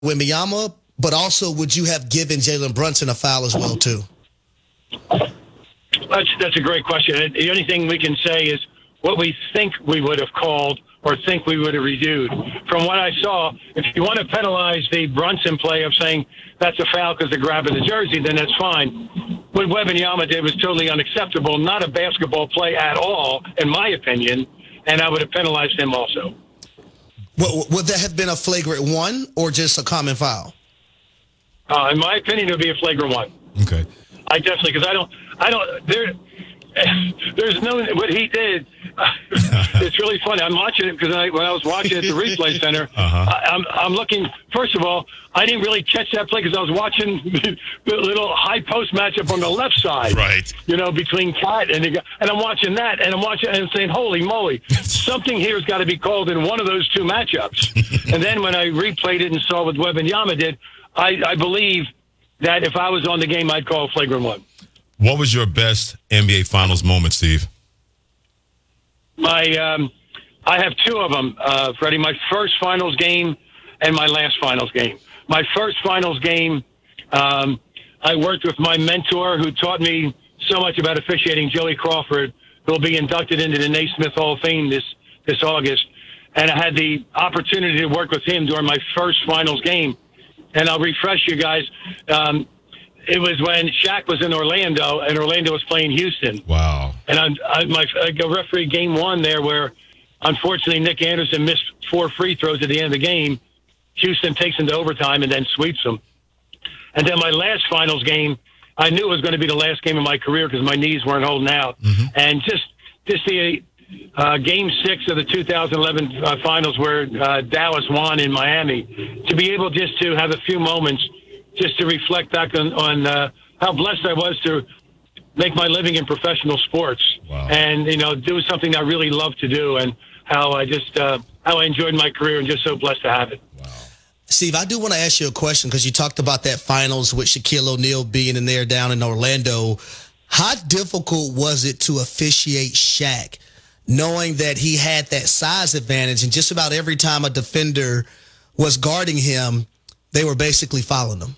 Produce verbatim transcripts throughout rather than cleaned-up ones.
Wembanyama, but also would you have given Jalen Brunson a foul as well, too? That's, that's a great question. And the only thing we can say is what we think we would have called or think we would have reviewed. From what I saw, if you want to penalize the Brunson play of saying that's a foul because they're grabbing the jersey, then that's fine. What Wembanyama did was totally unacceptable, not a basketball play at all, in my opinion, and I would have penalized him also. Would, would that have been a flagrant one or just a common foul? Uh, in my opinion, it would be a flagrant one. Okay. I definitely, because I don't, I don't, there, there's no, what he did, it's really funny. I'm watching it because I, when I was watching it at the replay center, uh-huh. I, I'm, I'm looking, first of all, I didn't really catch that play because I was watching the little high post matchup on the left side. Right. You know, between Cat and the, and I'm watching that and I'm watching and I'm saying, holy moly, something here has got to be called in one of those two matchups. And then when I replayed it and saw what Wembanyama did, I, I believe that if I was on the game, I'd call a flagrant one. What was your best N B A Finals moment, Steve? My, um, I have two of them, uh, Freddie. My first Finals game and my last Finals game. My first Finals game, um, I worked with my mentor who taught me so much about officiating, Joey Crawford, who will be inducted into the Naismith Hall of Fame this, this August. And I had the opportunity to work with him during my first Finals game. And I'll refresh you guys. Um, it was when Shaq was in Orlando, and Orlando was playing Houston. Wow. And I, I, my, I go referee game one there where, unfortunately, Nick Anderson missed four free throws at the end of the game. Houston takes into overtime and then sweeps them. And then my last Finals game, I knew it was going to be the last game of my career because my knees weren't holding out. Mm-hmm. And just, just the uh, game six of the two thousand eleven uh, Finals where uh, Dallas won in Miami, to be able just to have a few moments just to reflect back on, on uh, how blessed I was to make my living in professional sports. Wow. And, you know, do something I really love to do, and how I just, uh, how I enjoyed my career and just so blessed to have it. Wow. Steve, I do want to ask you a question because you talked about that Finals with Shaquille O'Neal being in there down in Orlando. How difficult was it to officiate Shaq, knowing that he had that size advantage, and just about every time a defender was guarding him, they were basically following him?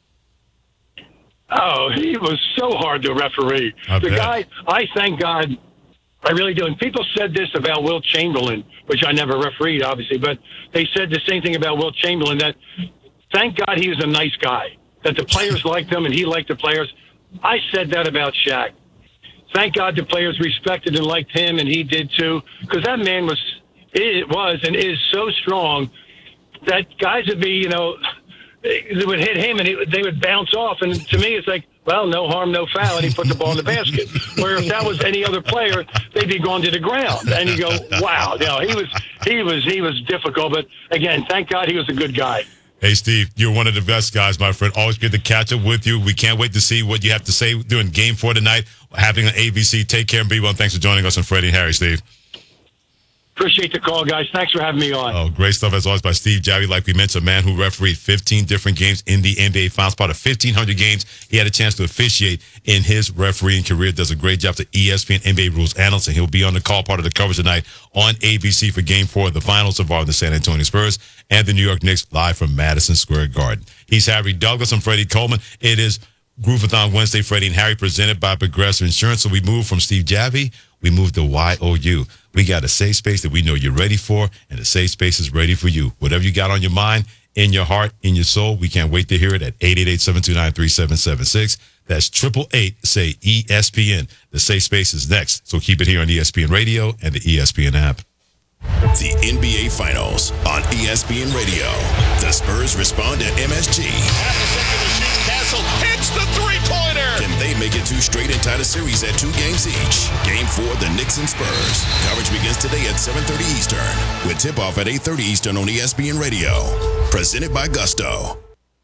Oh, he was so hard to referee. I the bet. guy, I thank God, I really do. And people said this about Wilt Chamberlain, which I never refereed, obviously, but they said the same thing about Wilt Chamberlain, that thank God he was a nice guy, that the players liked him and he liked the players. I said that about Shaq. Thank God the players respected and liked him, and he did too, because that man was, it was and is so strong that guys would be, you know, they would hit him and it, they would bounce off. And to me, it's like, well, no harm, no foul. And he put the ball in the basket. Where if that was any other player, they'd be going to the ground. And you go, wow, you know, he was, he was, he was difficult. But again, thank God he was a good guy. Hey, Steve, you're one of the best guys, my friend. Always good to catch up with you. We can't wait to see what you have to say during game four tonight, happening on A B C. Take care and be well. Thanks for joining us on Freddie and Harry, Steve. Appreciate the call, guys. Thanks for having me on. Oh, great stuff as always by Steve Javie. Like we mentioned, a man who refereed fifteen different games in the N B A Finals, part of fifteen hundred games. He had a chance to officiate in his refereeing career. Does a great job to E S P N N B A rules analyst, and he'll be on the call part of the coverage tonight on A B C for Game Four of the Finals involving the San Antonio Spurs and the New York Knicks, live from Madison Square Garden. He's Harry Douglas. I'm Freddie Coleman. It is Groovathon Wednesday, Freddie and Harry, presented by Progressive Insurance. So we move from Steve Javie, we move to Y O U. We got a safe space that we know you're ready for, and the safe space is ready for you. Whatever you got on your mind, in your heart, in your soul, we can't wait to hear it at eight eight eight, seven two nine, three seven seven six. That's eight eight eight, say E S P N. The safe space is next, so keep it here on E S P N Radio and the E S P N app. The N B A Finals on E S P N Radio. The Spurs respond to M S G. Half a second, the shoots. Castle hits the three-pointer. Can they make it two straight and tie the series at two games each? Game four, the Knicks and Spurs. Coverage begins today at seven thirty Eastern, with tip-off at eight thirty Eastern on E S P N Radio. Presented by Gusto.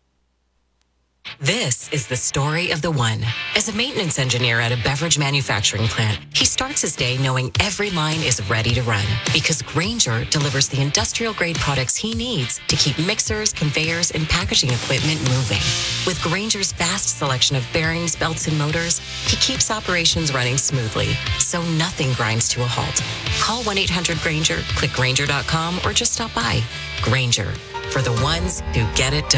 This is the story of the one. As a maintenance engineer at a beverage manufacturing plant, he starts his day knowing every line is ready to run because Grainger delivers the industrial-grade products he needs to keep mixers, conveyors, and packaging equipment moving. With Grainger's vast selection of bearings, belts, and motors, he keeps operations running smoothly, so nothing grinds to a halt. Call one eight hundred Grainger, click Grainger dot com, or just stop by. Grainger, for the ones who get it done.